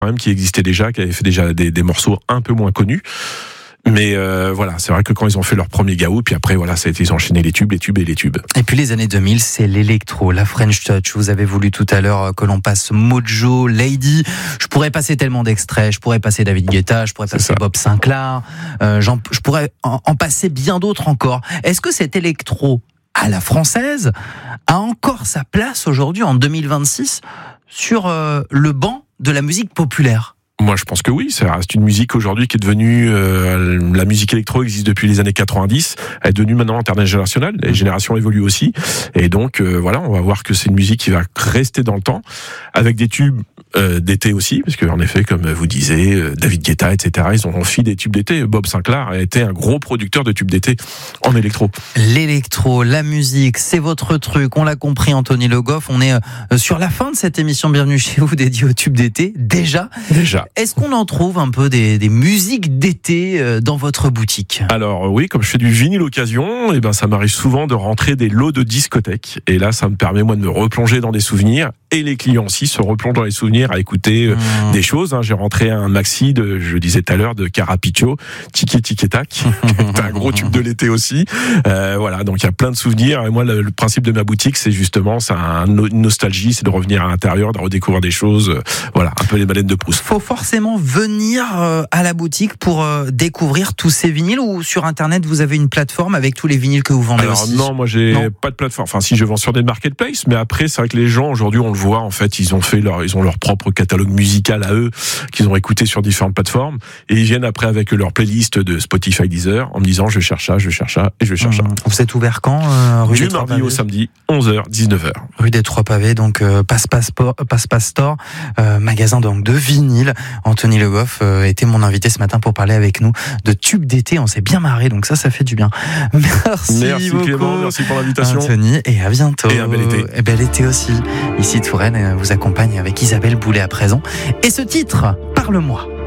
quand même qui existait déjà, qui avait fait déjà des morceaux un peu moins connus. Mais voilà, c'est vrai que quand ils ont fait leur premier Gaou, puis après voilà, ça a été, ils ont enchaîné les tubes. Et puis les années 2000, c'est l'électro, la French Touch. Vous avez voulu tout à l'heure que l'on passe Mojo, Lady. Je pourrais passer tellement d'extraits. Je pourrais passer David Guetta, je pourrais passer Bob Sinclair. Je pourrais en passer bien d'autres encore. Est-ce que cet électro à la française a encore sa place aujourd'hui en 2026 sur le banc de la musique populaire? Moi, je pense que oui. Ça reste une musique aujourd'hui qui est devenue... la musique électro existe depuis les années 90. Elle est devenue maintenant internationale. Les générations évoluent aussi. Et donc, voilà, on va voir que c'est une musique qui va rester dans le temps, avec des tubes d'été aussi, parce qu'en effet, comme vous disiez, David Guetta, etc., ils ont fait des tubes d'été. Bob Sinclair a été un gros producteur de tubes d'été en électro. L'électro, la musique, c'est votre truc. On l'a compris, Anthony Le Goff. On est sur la fin de cette émission Bienvenue chez vous dédiée aux tubes d'été. Déjà. Est-ce qu'on en trouve un peu des musiques d'été dans votre boutique? Alors oui, comme je fais du vinyle occasion, et ben ça m'arrive souvent de rentrer des lots de discothèques. Et là, ça me permet moi de me replonger dans des souvenirs. Et les clients aussi se replongent dans les souvenirs à écouter des choses. J'ai rentré un maxi je disais tout à l'heure, de Carapiccio, Tiki Tiki Tac, c'est un gros tube de l'été aussi. Voilà, donc il y a plein de souvenirs. Et moi, le principe de ma boutique, c'est justement, c'est une nostalgie, c'est de revenir à l'intérieur, de redécouvrir des choses. Voilà, un peu les baleines de Proust. Faut forcément venir à la boutique pour découvrir tous ces vinyles, ou sur Internet, vous avez une plateforme avec tous les vinyles que vous vendez? Alors aussi? Non, moi j'ai pas de plateforme. Enfin, si, je vends sur des marketplaces, mais après, c'est vrai que les gens aujourd'hui, on le voit, en fait, ils ont leur propre catalogue musical à eux, qu'ils ont écouté sur différentes plateformes, et ils viennent après avec leur playlist de Spotify, Deezer, en me disant je cherche ça, et je cherche ça. Vous êtes ouvert quand, rue du des mardi Trois-Pavés au samedi, 11h, 19h. Rue des Trois-Pavés, donc Passe Store, magasin donc de vinyle. Anthony Le Goff était mon invité ce matin pour parler avec nous de tubes d'été. On s'est bien marré, donc ça fait du bien. Merci beaucoup, Clément, merci pour l'invitation, Anthony, et à bientôt. Et un bel été. Et bel été aussi. Ici Touraine vous accompagne avec Isabelle Boulet à présent. Et ce titre, Parle-moi.